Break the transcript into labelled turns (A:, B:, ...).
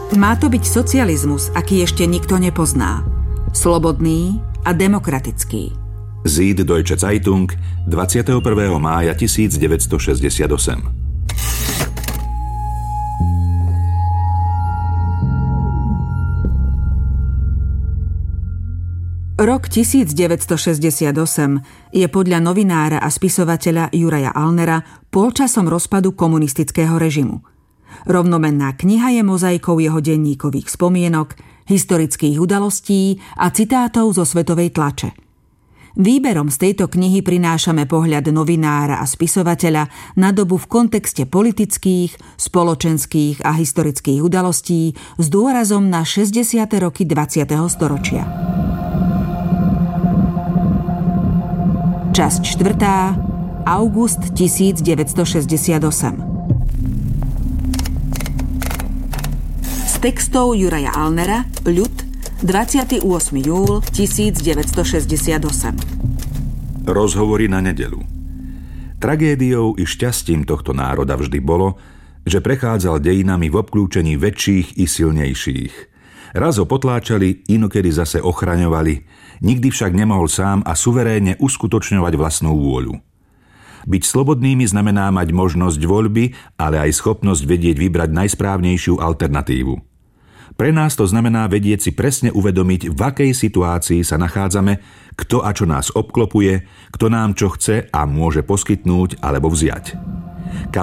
A: Má to byť socializmus, aký ešte nikto nepozná. Slobodný a demokratický.
B: Süddeutsche Zeitung, 21. mája 1968.
A: Rok 1968 je podľa novinára a spisovateľa Juraja Allnera polčasom rozpadu komunistického režimu. Rovnomenná kniha je mozaikou jeho denníkových spomienok, historických udalostí a citátov zo svetovej tlače. Výberom z tejto knihy prinášame pohľad novinára a spisovateľa na dobu v kontexte politických, spoločenských a historických udalostí s dôrazom na 60. roky 20. storočia. Časť 4. August 1968. Z textov Juraja Allnera, Ľud, 28. júl 1968.
B: Rozhovory na nedeľu. Tragédiou i šťastím tohto národa vždy bolo, že prechádzal dejinami v obklúčení väčších i silnejších. Raz ho potláčali, inokedy zase ochraňovali, nikdy však nemohol sám a suverénne uskutočňovať vlastnú vôľu. Byť slobodnými znamená mať možnosť voľby, ale aj schopnosť vedieť vybrať najsprávnejšiu alternatívu. Pre nás to znamená vedieť si presne uvedomiť, v akej situácii sa nachádzame, kto a čo nás obklopuje, kto nám čo chce a môže poskytnúť alebo vziať. Kam